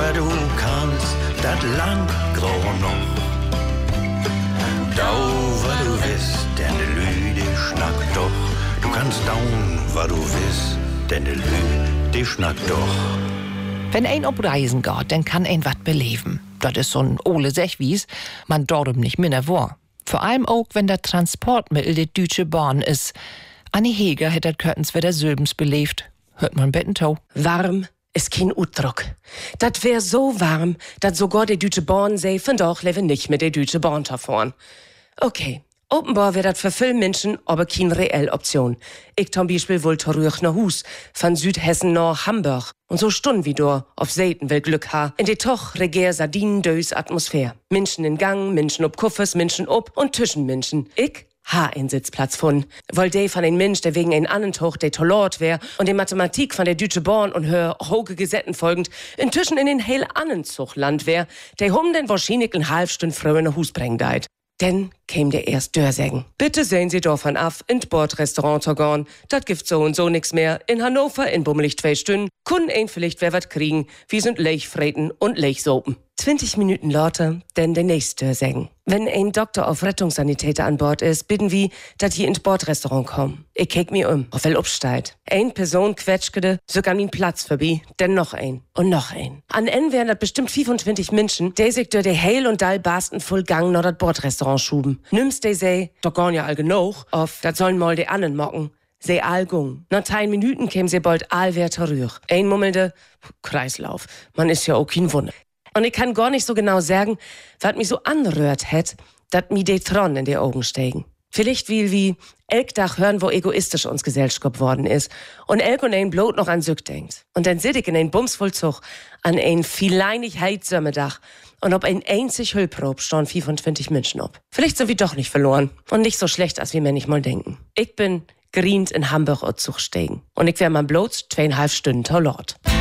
was du kannst, dat lang grau noch. Dau, was du willst, denn de Lü, die schnackt doch. Du kannst daun, was du willst, denn de Lü, die schnackt doch. Wenn ein op Reisen geht, dann kann ein wat beleben. Das ist so'n ole Sechwies, man darum nicht minder war. Vor allem auch, wenn der Transportmittel die Deutsche Bahn ist. Annie Heger hat das Köttens wieder Sülbens belebt. Hört man Bettentau. Warm ist kein Utdruck. Das wär so warm, dass sogar die Deutsche Bahn sei, von doch lebe nicht mit der Deutsche Bahn fahren. Okay, offenbar wär das für viele Menschen aber keine reelle Option. Ich zum Beispiel wohl zurück nach Hus, von Südhessen nach Hamburg. Und so Stunden wie du auf Seiten will Glück ha. In die toch regier Sardinen-dös Atmosphäre. Menschen in Gang, Menschen ob Kuffers, Menschen ob und zwischen Menschen. Ich ha einen Sitzplatz von. Weil de von ein Mensch, der wegen ein Annentoch der Tollort wär und die Mathematik von der Deutsche Bahn und hör hoge Gesetten folgend inzwischen in den heil Annenzuchtland wär, der den wahrscheinlich eine halbe Stunde früher nach Hus bringen deit. Denn käm der erst Dörsägen. Bitte sehen Sie davon af, in Bordrestaurant zu gehen. Dat gibt so und so nix mehr. In Hannover in bummelig 2 Stunden. Kun ein vielleicht wer wat kriegen. Wir sind Lechfreten und Lechsopen. 20 Minuten lauter, denn der nächste Dörsägen. Wenn ein Doktor auf Rettungssanitäter an Bord ist, bitten wir, dass hier ins Bordrestaurant kommen. Ich kick mir auf wel upsteigt. Ein Person quetschkede, so kann ihn Platz vorbei, denn noch ein. Und noch ein. An N wären das bestimmt 25 Menschen, die sich durch die Heil und Dall barsten voll Gang nach das Bordrestaurant schuben. Nimmst die sei, doch gar ja all genug, auf, das sollen mal die Annen mocken. Sie all gung. Nach 10 Minuten käm sie bald all wer zurück. Ein mummelte, Kreislauf. Man ist ja auch kein Wunder. Und ich kann gar nicht so genau sagen, was mich so anrührt hätt, dat mi de Tron in die Augen steigen. Vielleicht wie elk Dach hören, wo egoistisch uns Gesellschaft geworden ist und elk und ein Blut noch an Sück denkt. Und dann sit ich in ein Bumsvollzug an ein vieleinig Heizsömmedach und ob ein einzig Hüllprob stehen 25 Menschen ob. Vielleicht sind wir doch nicht verloren und nicht so schlecht, als wir mir nicht mal denken. Ich bin grient in Hamburg Zug steigen und ich wär mal bloß 2,5 Stunden Tollort.